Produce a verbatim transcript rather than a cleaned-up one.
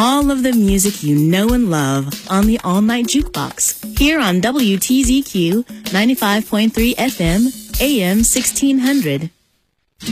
all of the music you know and love on the All Night Jukebox here on W T Z Q ninety-five point three F M, A M sixteen hundred.